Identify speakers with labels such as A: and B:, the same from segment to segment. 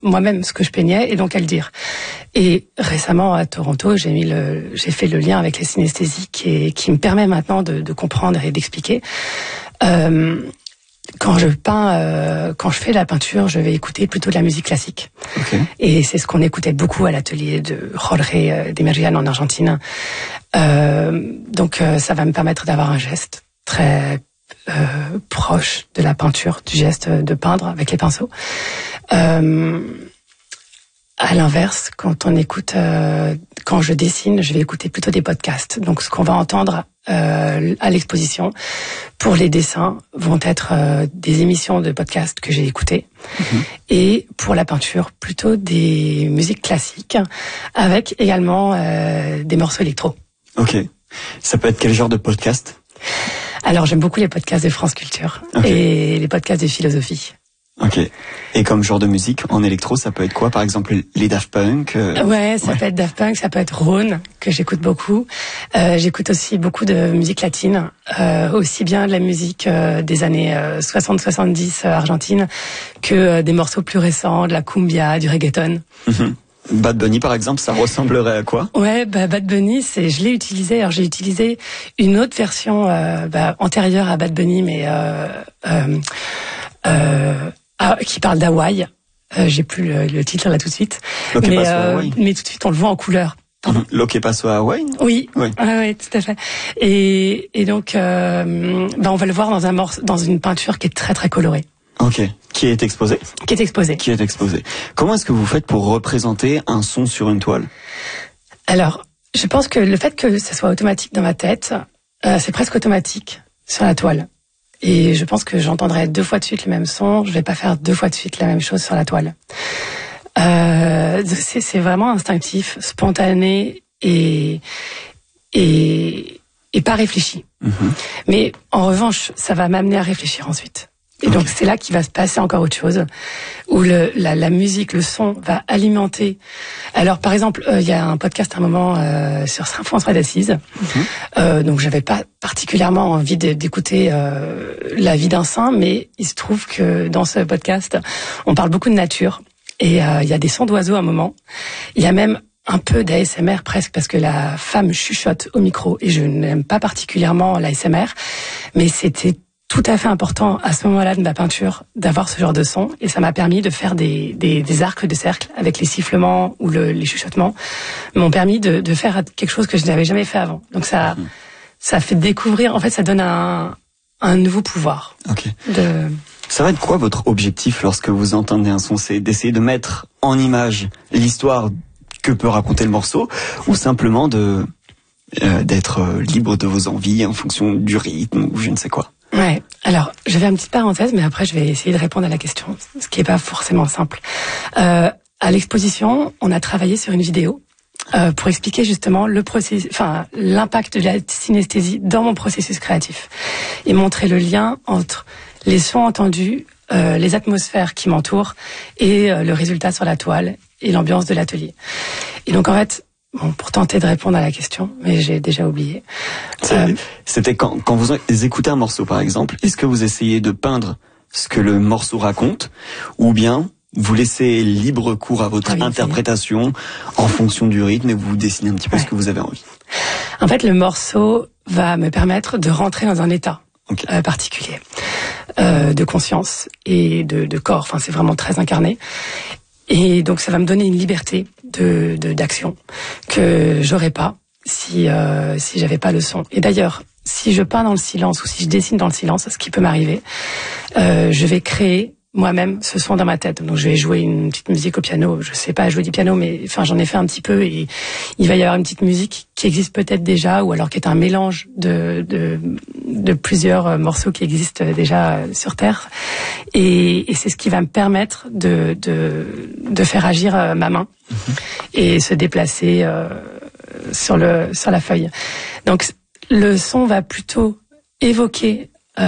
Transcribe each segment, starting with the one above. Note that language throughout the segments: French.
A: moi-même ce que je peignais et donc à le dire. Et récemment à Toronto, j'ai fait le lien avec les synesthésies qui me permet maintenant de comprendre et d'expliquer. Quand je peins, quand je fais de la peinture, je vais écouter plutôt de la musique classique.
B: Okay.
A: Et c'est ce qu'on écoutait beaucoup à l'atelier de Jorge de Merian en Argentine. Donc ça va me permettre d'avoir un geste très proche de la peinture, du geste de peindre avec les pinceaux. À l'inverse, quand je dessine, je vais écouter plutôt des podcasts. Donc, ce qu'on va entendre à l'exposition pour les dessins vont être des émissions de podcasts que j'ai écoutées. Et pour la peinture, plutôt des musiques classiques avec également des morceaux électro.
B: Ok. Ça peut être quel genre de podcast ?
A: Alors, j'aime beaucoup les podcasts de France Culture et les podcasts de philosophie.
B: Ok. Et comme genre de musique, en électro, ça peut être quoi? Par exemple, les Daft Punk
A: Ouais, ça peut être Daft Punk, ça peut être Rhône, que j'écoute beaucoup. J'écoute aussi beaucoup de musique latine, aussi bien de la musique des années 60-70 argentine que des morceaux plus récents, de la cumbia, du reggaeton.
B: Bad Bunny, par exemple, ça ressemblerait à quoi?
A: Ouais, Bad Bunny, je l'ai utilisé. Alors j'ai utilisé une autre version antérieure à Bad Bunny, mais qui parle d'Hawaï. J'ai plus le titre là tout de suite. Mais tout de suite on le voit en couleur.
B: Lo que paso a Hawaï?
A: Oui. Oui, tout à fait. Et donc on va le voir dans une peinture qui est très très colorée.
B: Ok. Qui est exposée?
A: Qui est exposée.
B: Comment est-ce que vous faites pour représenter un son sur une toile?
A: Alors, je pense que le fait que ça soit automatique dans ma tête, c'est presque automatique sur la toile. Et je pense que j'entendrai 2 fois de suite le même son. Je vais pas faire 2 fois de suite la même chose sur la toile. C'est vraiment instinctif, spontané et pas réfléchi. Mais en revanche, ça va m'amener à réfléchir ensuite. Et donc c'est là qu'il va se passer encore autre chose, où la musique, le son va alimenter. Alors par exemple, il y a un podcast à un moment sur Saint François d'Assise, donc j'avais pas particulièrement envie d'écouter la vie d'un saint, mais il se trouve que dans ce podcast, on parle beaucoup de nature et il y a des sons d'oiseaux à un moment. Il y a même un peu d'ASMR presque parce que la femme chuchote au micro et je n'aime pas particulièrement l'ASMR, mais c'était tout à fait important à ce moment-là de ma peinture d'avoir ce genre de son et ça m'a permis de faire des arcs de cercle avec les sifflements ou les chuchotements m'ont permis de faire quelque chose que je n'avais jamais fait avant. Donc ça fait découvrir, en fait ça donne un nouveau pouvoir.
B: Ok. Ça va être quoi votre objectif lorsque vous entendez un son? C'est d'essayer de mettre en image l'histoire que peut raconter le morceau ou simplement d'être libre de vos envies en fonction du rythme ou je ne sais quoi?
A: Ouais. Alors, je vais une petite parenthèse, mais après je vais essayer de répondre à la question, ce qui est pas forcément simple. À l'exposition, on a travaillé sur une vidéo pour expliquer justement l'impact de la synesthésie dans mon processus créatif et montrer le lien entre les sons entendus, les atmosphères qui m'entourent et le résultat sur la toile et l'ambiance de l'atelier. Et donc en fait, pour tenter de répondre à la question, mais j'ai déjà oublié.
B: C'était quand vous écoutez un morceau, par exemple, est-ce que vous essayez de peindre ce que le morceau raconte, ou bien vous laissez libre cours à votre interprétation en fonction du rythme et vous dessinez un petit peu ce que vous avez envie?
A: En fait, le morceau va me permettre de rentrer dans un état particulier de conscience et de corps. Enfin, c'est vraiment très incarné. Et donc ça va me donner une liberté d'action que j'aurais pas si j'avais pas le son. Et d'ailleurs, si je peins dans le silence ou si je dessine dans le silence, ce qui peut m'arriver, je vais créer moi-même ce son dans ma tête. Donc je vais jouer une petite musique au piano. Je sais pas jouer du piano, mais enfin j'en ai fait un petit peu et il va y avoir une petite musique qui existe peut-être déjà ou alors qui est un mélange de plusieurs morceaux qui existent déjà sur Terre. Et c'est ce qui va me permettre de faire agir ma main et se déplacer sur la feuille. Donc le son va plutôt évoquer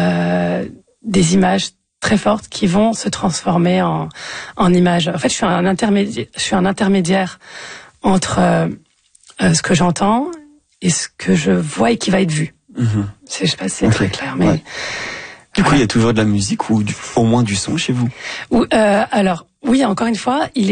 A: des images très fortes qui vont se transformer en images. En fait, je suis un intermédiaire entre ce que j'entends et ce que je vois et qui va être vu. Je sais pas si c'est très clair, mais...
B: Du coup, il y a toujours de la musique ou au moins du son chez vous?
A: Alors, Oui, encore une fois, il